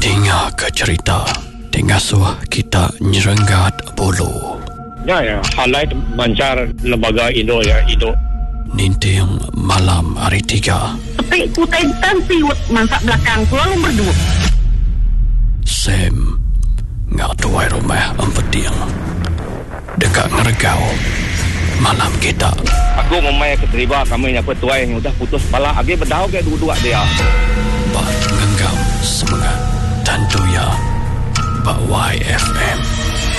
Dengar ke cerita Tengasuh kita nyerenggat bulu. Ya, halai mancar lembaga Indo ya, Indo. Ninting malam hari 3. Tapi kutai siwet masak belakang selalu berdua. Sam ngak tuai rumah empeting dekat ngergau malam kita. Aku memang keterima kami yang petuai yang sudah putus kepala. Agi berdau ke dua-dua dia. Bak ngenggam semangat dan doya Bak YFM.